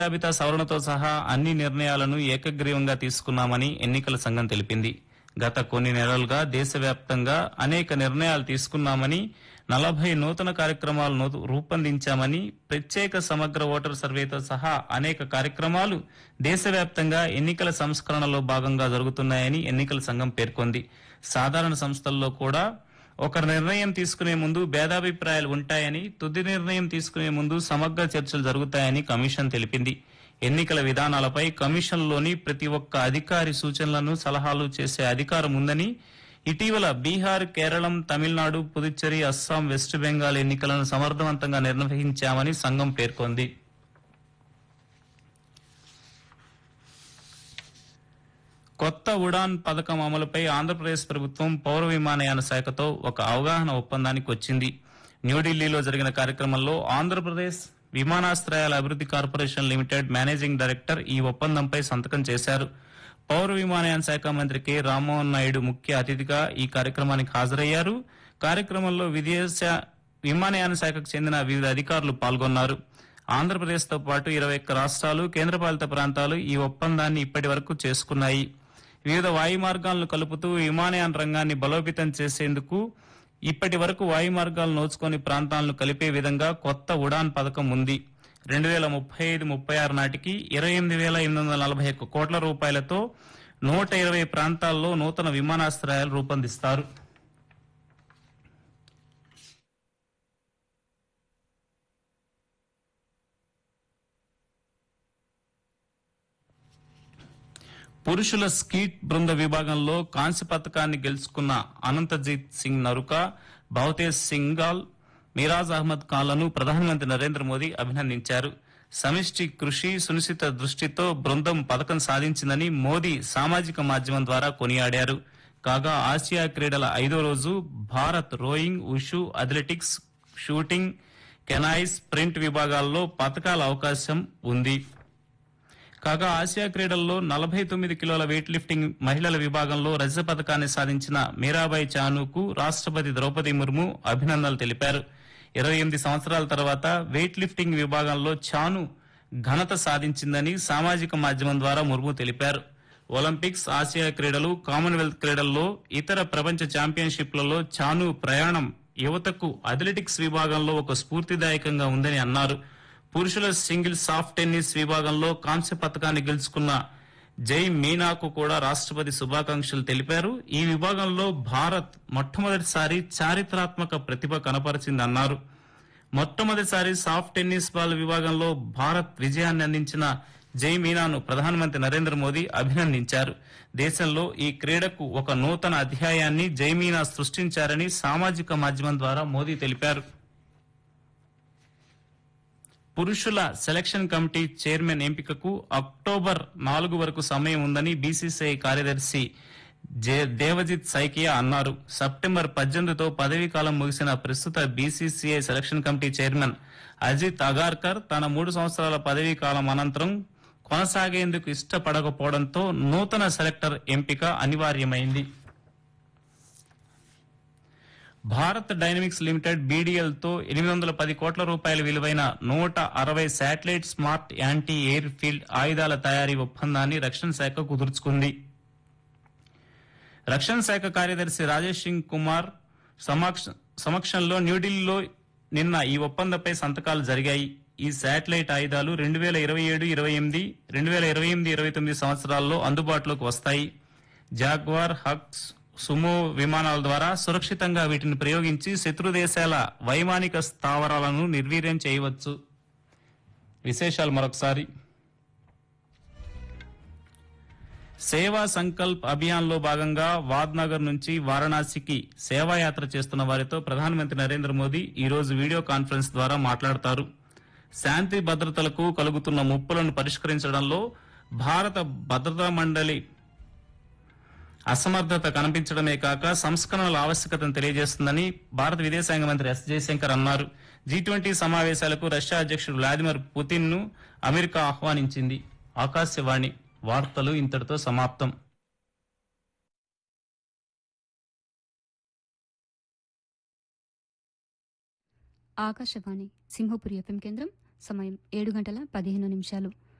జాబితా సవరణతో సహా అన్ని నిర్ణయాలను ఏకగ్రీవంగా తీసుకున్నామని ఎన్నికల సంఘం తెలిపింది. గత కొన్ని నెలలుగా దేశవ్యాప్తంగా అనేక నిర్ణయాలు తీసుకున్నామని, 40 నూతన కార్యక్రమాలను రూపొందించామని, ప్రత్యేక సమగ్ర ఓటర్ సర్వేతో సహా అనేక కార్యక్రమాలు దేశవ్యాప్తంగా ఎన్నికల సంస్కరణలో భాగంగా జరుగుతున్నాయని ఎన్నికల సంఘం పేర్కొంది. సాధారణ సంస్థల్లో కూడా ఒక నిర్ణయం తీసుకునే ముందు భేదాభిప్రాయాలు ఉంటాయని, తుది నిర్ణయం తీసుకునే ముందు సమగ్ర చర్చలు జరుగుతాయని కమిషన్ తెలిపింది. ఎన్నికల విధానాలపై కమిషన్లోని ప్రతి ఒక్క అధికారి సూచనలను, సలహాలు చేసే అధికారం ఉందని, ఇటీవల బీహార్, కేరళం, తమిళనాడు, పుదుచ్చేరి, అస్సాం, వెస్ట్ బెంగాల్ ఎన్నికలను సమర్థవంతంగా నిర్వహించామని సంఘం పేర్కొంది. కొత్త ఉడాన్ పథకం అమలుపై ఆంధ్రప్రదేశ్ ప్రభుత్వం పౌర విమానయాన శాఖతో ఒక అవగాహన ఒప్పందానికి వచ్చింది. న్యూఢిల్లీలో జరిగిన కార్యక్రమంలో ఆంధ్రప్రదేశ్ విమానాశ్రయాల అభివృద్ది కార్పొరేషన్ లిమిటెడ్ మేనేజింగ్ డైరెక్టర్ ఈ ఒప్పందంపై సంతకం చేశారు. పౌర విమానయాన శాఖ మంత్రి కె రామ్మోహన్ నాయుడు ముఖ్య అతిథిగా ఈ కార్యక్రమానికి హాజరయ్యారు. కార్యక్రమంలో విదేశ విమానయాన శాఖకు చెందిన వివిధ అధికారులు పాల్గొన్నారు. ఆంధ్రప్రదేశ్తో పాటు 21 రాష్ట్రాలు, కేంద్రపాలిత ప్రాంతాలు ఈ ఒప్పందాన్ని ఇప్పటి వరకు చేసుకున్నాయి. వివిధ వాయు మార్గాలను కలుపుతూ విమానయాన రంగాన్ని బలోపేతం చేసేందుకు ఇప్పటి వరకు వాయు మార్గాలు నోచుకొని ప్రాంతాలను కలిపే విధంగా కొత్త ఉడాన్ పథకం ఉంది. 2035-36 నాటికి 28,841 కోట్ల రూపాయలతో 120 ప్రాంతాల్లో నూతన విమానాశ్రయాలు రూపొందిస్తారు. పురుషుల స్కీట్ బృంద విభాగంలో కాంస్య పథకాన్ని గెలుచుకున్న అనంతజీత్ సింగ్ నరుక, భవతేజ్ సింగాల్, మిరాజ్ అహ్మద్ ఖాన్లను ప్రధానమంత్రి నరేంద్ర మోదీ అభినందించారు. సమిష్టి కృషి, సునిశ్చిత దృష్టితో బృందం పథకం సాధించిందని మోదీ సామాజిక మాధ్యమం ద్వారా కొనియాడారు. కాగా ఆసియా క్రీడల 5వ రోజు Bharat rowing, wushu, athletics, shooting, canoe, sprint విభాగాల్లో పథకాల అవకాశం ఉంది. కాగా ఆసియా క్రీడల్లో 49 కిలోల వెయిట్ లిఫ్టింగ్ మహిళల విభాగంలో రజత పథకాన్ని సాధించిన మీరాబాయి చానుకు రాష్ట్రపతి ద్రౌపది ముర్ము అభినందనలు తెలిపారు. 28 సంవత్సరాల తర్వాత వెయిట్ లిఫ్టింగ్ విభాగంలో చాను ఘనత సాధించిందని సామాజిక మాధ్యమం ద్వారా ముర్ము తెలిపారు. ఒలింపిక్స్, ఆసియా క్రీడలు, కామన్వెల్త్ క్రీడల్లో, ఇతర ప్రపంచ ఛాంపియన్షిప్లలో చాను ప్రయాణం యువతకు అథ్లెటిక్స్ విభాగంలో ఒక స్ఫూర్తిదాయకంగా ఉందని అన్నారు. పురుషుల సింగిల్ సాఫ్ట్ టెన్నిస్ విభాగంలో కాంస్య పథకాన్ని గెలుచుకున్న జై మీనాకు కూడా రాష్ట్రపతి శుభాకాంక్షలు తెలిపారు. ఈ విభాగంలో భారత్ మొట్టమొదటిసారి చారిత్రాత్మక ప్రతిభ కనపరిచిందన్నారు. మొట్టమొదటిసారి సాఫ్ట్ టెన్నిస్ బాల్ విభాగంలో భారత్ విజయాన్ని అందించిన జై మీనాను ప్రధానమంత్రి నరేంద్ర మోదీ అభినందించారు. దేశంలో ఈ క్రీడకు ఒక నూతన అధ్యాయాన్ని జై మీనా సృష్టించారని సామాజిక మాధ్యమం ద్వారా మోదీ తెలిపారు. పురుషుల సెలక్షన్ కమిటీ చైర్మన్ ఎంపికకు అక్టోబర్ 4 వరకు సమయం ఉందని బీసీసీఐ కార్యదర్శి దేవజిత్ సైకియా అన్నారు. సెప్టెంబర్ 18తో పదవీ కాలం ముగిసిన ప్రస్తుత BCCI selection committee chairman Ajit Agarkar తన 3 సంవత్సరాల పదవీ కాలం అనంతరం కొనసాగేందుకు ఇష్టపడకపోవడంతో నూతన సెలెక్టర్ ఎంపిక అనివార్యమైంది. భారత్ డైనమిక్స్ లిమిటెడ్ బీడీఎల్ తో 810 కోట్ల రూపాయల విలువైన 160 satellite smart anti air field ఆయుధాల తయారీ ఒప్పందాన్ని రక్షణ శాఖ కుదుర్చుకుంది. రక్షణ శాఖ కార్యదర్శి రాజేష్ సింగ్ కుమార్ సమక్షంలో న్యూఢిల్లీలో నిన్న ఈ ఒప్పందంపై సంతకాలు జరిగాయి. ఈ శాటిలైట్ ఆయుధాలు 2027-28, 2028-29 సంవత్సరాల్లో అందుబాటులోకి వస్తాయి. జాగ్వార్, హక్స్, సుమో విమానాల ద్వారా సురక్షితంగా వీటిని ప్రయోగించి శత్రు దేశాల వైమానిక స్థావరాలను నిర్వీర్యం చేయవచ్చు. విశేషాలు మరొకసారి. సేవా సంకల్ప్ అభియాన్ లో భాగంగా వాద్నగర్ నుంచి వారణాసికి సేవాయాత్ర చేస్తున్న వారితో ప్రధానమంత్రి నరేంద్ర మోదీ ఈ రోజు వీడియో కాన్ఫరెన్స్ ద్వారా మాట్లాడతారు. శాంతి భద్రతలకు కలుగుతున్న ముప్పులను పరిష్కరించడంలో భారత భద్రతా మండలి అసమర్థత కనిపించడమే కాక సంస్కరణల ఆవశ్యకతను తెలియజేస్తుందని భారత విదేశాంగ మంత్రి ఎస్ జయశంకర్ అన్నారు. G20 సమావేశాలకు రష్యా అధ్యక్షుడు వ్లాదిమిర్ పుతిన్ ను అమెరికా ఆహ్వానించింది. ఆకాశవాణి వార్తలు ఇంతటితో సమాప్తం. ఆకాశవాణి సింహపురి ఎఫ్ఎం కేంద్రం. సమయం 7 గంటల 15 నిమిషాలు.